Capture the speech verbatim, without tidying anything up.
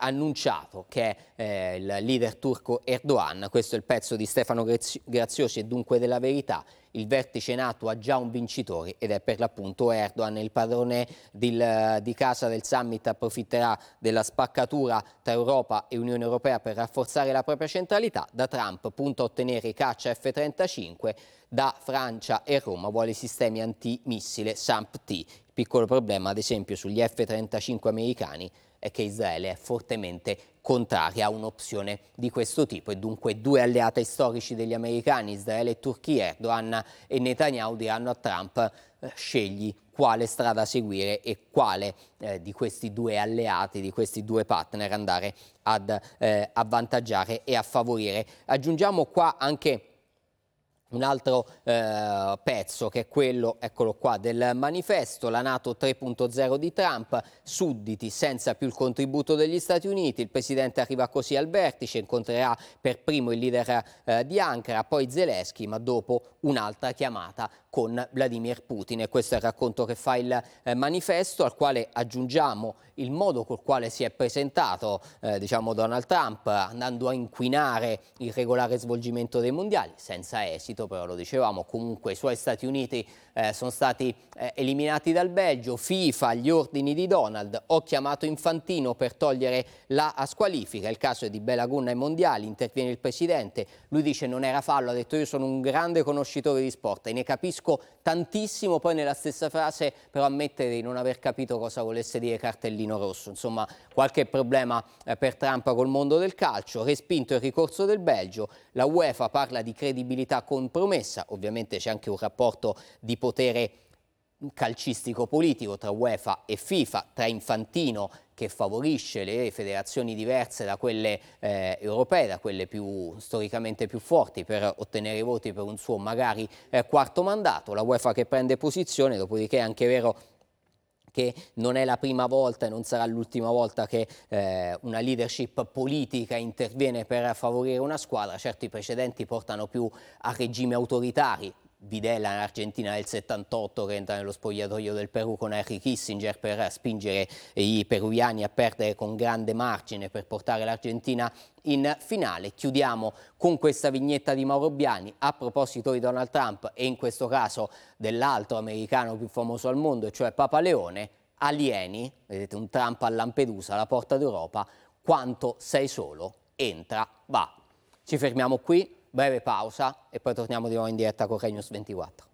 annunciato che è eh, il leader turco Erdogan. Questo è il pezzo di Stefano Graziosi e Dunque della Verità. Il vertice NATO ha già un vincitore ed è per l'appunto Erdogan. Il padrone di, di casa del summit approfitterà della spaccatura tra Europa e Unione Europea per rafforzare la propria centralità. Da Trump punta a ottenere i caccia F trentacinque, da Francia e Roma vuole i sistemi antimissile SAMP-T. Il piccolo problema, ad esempio, sugli F trentacinque americani è che Israele è fortemente contraria a un'opzione di questo tipo e dunque due alleati storici degli americani, Israele e Turchia, Erdogan e Netanyahu, diranno a Trump eh, scegli quale strada seguire e quale eh, di questi due alleati, di questi due partner andare ad eh, avvantaggiare e a favorire. Aggiungiamo qua anche un altro eh, pezzo che è quello, eccolo qua, del manifesto, la NATO tre punto zero di Trump, sudditi senza più il contributo degli Stati Uniti, il presidente arriva così al vertice, incontrerà per primo il leader eh, di Ankara, poi Zelensky, ma dopo un'altra chiamata con Vladimir Putin. E questo è il racconto che fa il eh, manifesto, al quale aggiungiamo il modo col quale si è presentato eh, diciamo Donald Trump, andando a inquinare il regolare svolgimento dei mondiali, senza esito però, lo dicevamo. Comunque i suoi Stati Uniti eh, sono stati eh, eliminati dal Belgio, FIFA, gli ordini di Donald, ho chiamato Infantino per togliere la squalifica, il caso è di Belagun ai mondiali, interviene il presidente, lui dice non era fallo, ha detto io sono un grande conoscitore di sport e ne capisco tantissimo, poi nella stessa frase però ammette di non aver capito cosa volesse dire cartellino rosso. Insomma, qualche problema eh, per Trump col mondo del calcio. Respinto il ricorso del Belgio, la UEFA parla di credibilità compromessa, ovviamente c'è anche un rapporto di potere calcistico politico tra UEFA e FIFA, tra Infantino che favorisce le federazioni diverse da quelle eh, europee, da quelle più storicamente più forti, per ottenere i voti per un suo magari eh, quarto mandato, la UEFA che prende posizione. Dopodiché è anche vero che non è la prima volta e non sarà l'ultima volta che eh, una leadership politica interviene per favorire una squadra. Certo, i precedenti portano più a regimi autoritari. Videla in Argentina nel settantotto che entra nello spogliatoio del Perù con Henry Kissinger per spingere i peruviani a perdere con grande margine per portare l'Argentina in finale. Chiudiamo con questa vignetta di Mauro Biani a proposito di Donald Trump e in questo caso dell'altro americano più famoso al mondo, cioè Papa Leone. Alieni, vedete un Trump a Lampedusa, alla porta d'Europa, quanto sei solo, entra, va. Ci fermiamo qui. Breve pausa e poi torniamo di nuovo in diretta con Rai News ventiquattro.